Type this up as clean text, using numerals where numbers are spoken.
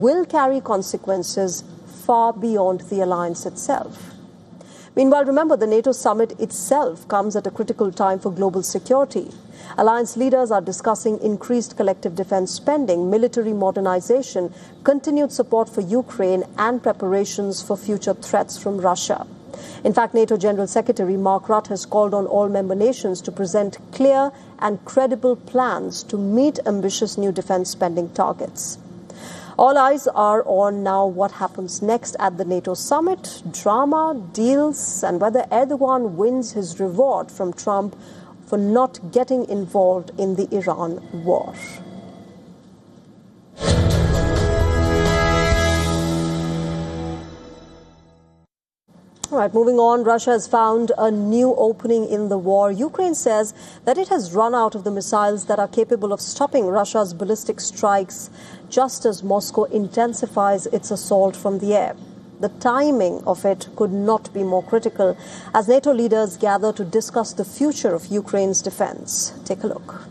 will carry consequences far beyond the alliance itself. Meanwhile, remember, the NATO summit itself comes at a critical time for global security. Alliance leaders are discussing increased collective defense spending, military modernization, continued support for Ukraine, and preparations for future threats from Russia. In fact, NATO General Secretary Mark Rutte has called on all member nations to present clear and credible plans to meet ambitious new defense spending targets. All eyes are on now what happens next at the NATO summit, drama, deals, and whether Erdogan wins his reward from Trump for not getting involved in the Iran war. All right, moving on, Russia has found a new opening in the war. Ukraine says that it has run out of the missiles that are capable of stopping Russia's ballistic strikes, just as Moscow intensifies its assault from the air. The timing of it could not be more critical as NATO leaders gather to discuss the future of Ukraine's defense. Take a look.